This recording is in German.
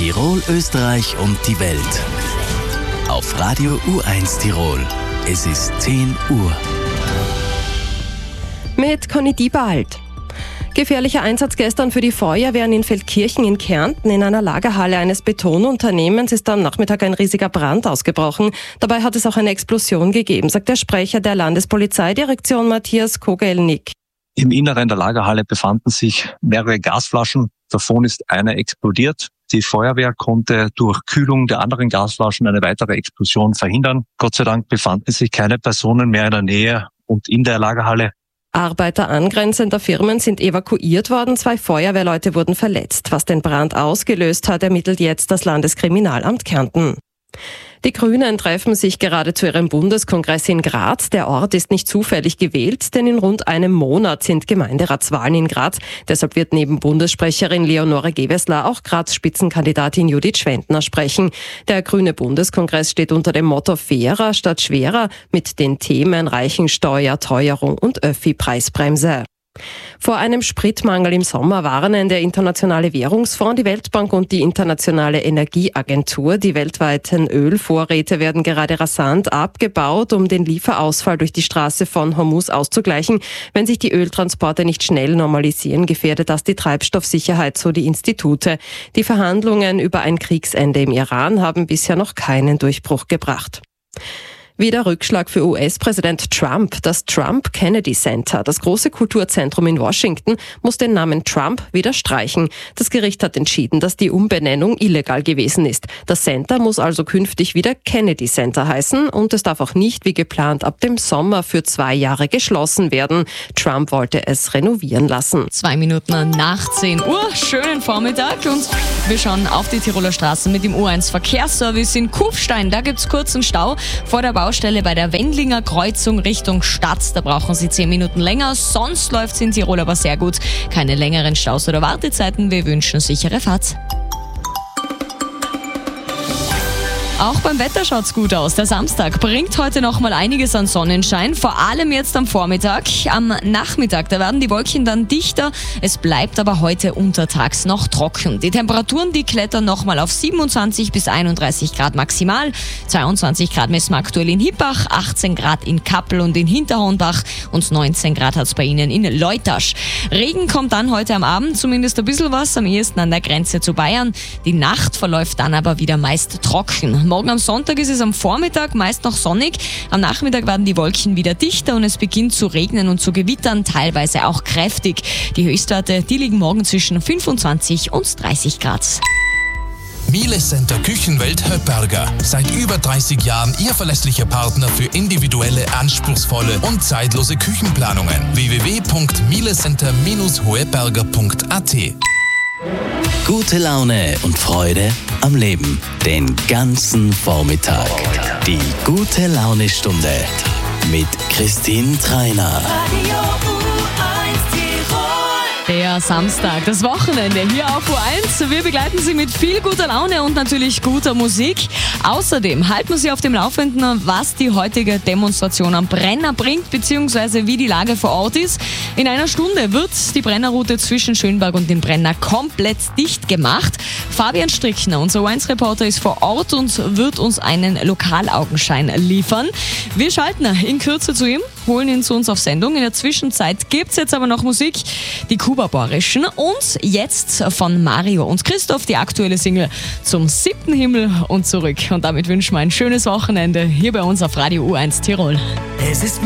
Tirol, Österreich und die Welt. Auf Radio U1 Tirol. Es ist 10 Uhr. Mit Conny Diebald. Gefährlicher Einsatz gestern für die Feuerwehren in Feldkirchen in Kärnten. In einer Lagerhalle eines Betonunternehmens ist am Nachmittag ein riesiger Brand ausgebrochen. Dabei hat es auch eine Explosion gegeben, sagt der Sprecher der Landespolizeidirektion Matthias Kogelnick. Im Inneren der Lagerhalle befanden sich mehrere Gasflaschen. Davon ist eine explodiert. Die Feuerwehr konnte durch Kühlung der anderen Gasflaschen eine weitere Explosion verhindern. Gott sei Dank befanden sich keine Personen mehr in der Nähe und in der Lagerhalle. Arbeiter angrenzender Firmen sind evakuiert worden, 2 Feuerwehrleute wurden verletzt. Was den Brand ausgelöst hat, ermittelt jetzt das Landeskriminalamt Kärnten. Die Grünen treffen sich gerade zu ihrem Bundeskongress in Graz. Der Ort ist nicht zufällig gewählt, denn in rund einem Monat sind Gemeinderatswahlen in Graz. Deshalb wird neben Bundessprecherin Leonore Gewessler auch Graz-Spitzenkandidatin Judith Schwendner sprechen. Der Grüne Bundeskongress steht unter dem Motto Fairer statt schwerer mit den Themen Reichensteuer, Teuerung und Öffi-Preisbremse. Vor einem Spritmangel im Sommer warnen der Internationale Währungsfonds, die Weltbank und die Internationale Energieagentur. Die weltweiten Ölvorräte werden gerade rasant abgebaut, um den Lieferausfall durch die Straße von Hormuz auszugleichen. Wenn sich die Öltransporte nicht schnell normalisieren, gefährdet das die Treibstoffsicherheit, so die Institute. Die Verhandlungen über ein Kriegsende im Iran haben bisher noch keinen Durchbruch gebracht. Wieder Rückschlag für US-Präsident Trump. Das Trump Kennedy Center, das große Kulturzentrum in Washington, muss den Namen Trump wieder streichen. Das Gericht hat entschieden, dass die Umbenennung illegal gewesen ist. Das Center muss also künftig wieder Kennedy Center heißen und es darf auch nicht wie geplant ab dem Sommer für 2 Jahre geschlossen werden. Trump wollte es renovieren lassen. 2 Minuten nach 10 Uhr, schönen Vormittag und wir schauen auf die Tiroler Straßen mit dem U1 Verkehrsservice in Kufstein. Da gibt's kurzen Stau vor der Baustelle bei der Wendlinger Kreuzung Richtung Stadt. Da brauchen Sie 10 Minuten länger. Sonst läuft's in Tirol aber sehr gut. Keine längeren Staus oder Wartezeiten. Wir wünschen sichere Fahrt. Auch beim Wetter schaut's gut aus. Der Samstag bringt heute noch mal einiges an Sonnenschein, vor allem jetzt am Vormittag. Am Nachmittag, da werden die Wolken dann dichter. Es bleibt aber heute untertags noch trocken. Die Temperaturen, die klettern noch mal auf 27 bis 31 Grad maximal. 22 Grad messen wir aktuell in Hippach, 18 Grad in Kappel und in Hinterhornbach und 19 Grad hat's bei Ihnen in Leutasch. Regen kommt dann heute am Abend, zumindest ein bisschen was, am ehesten an der Grenze zu Bayern. Die Nacht verläuft dann aber wieder meist trocken. Morgen am Sonntag ist es am Vormittag meist noch sonnig. Am Nachmittag werden die Wolken wieder dichter und es beginnt zu regnen und zu gewittern, teilweise auch kräftig. Die Höchstwerte, die liegen morgen zwischen 25 und 30 Grad. Miele Center Küchenwelt Höpperger. Seit über 30 Jahren Ihr verlässlicher Partner für individuelle, anspruchsvolle und zeitlose Küchenplanungen. www.mielecenter-hoeberger.at. Gute Laune und Freude am Leben. Den ganzen Vormittag. Die gute Laune-Stunde mit Christine Treiner. Der Samstag, das Wochenende hier auf U1. Wir begleiten Sie mit viel guter Laune und natürlich guter Musik. Außerdem halten wir Sie auf dem Laufenden, was die heutige Demonstration am Brenner bringt, beziehungsweise wie die Lage vor Ort ist. In einer Stunde wird die Brennerroute zwischen Schönberg und dem Brenner komplett dicht gemacht. Fabian Strickner, unser U1-Reporter, ist vor Ort und wird uns einen Lokalaugenschein liefern. Wir schalten in Kürze zu ihm, holen ihn zu uns auf Sendung. In der Zwischenzeit gibt's jetzt aber noch Musik. Die Kuba-Borischen und jetzt von Mario und Christoph die aktuelle Single Zum 7. Himmel und zurück. Und damit wünschen wir ein schönes Wochenende hier bei uns auf Radio U1 Tirol. Es ist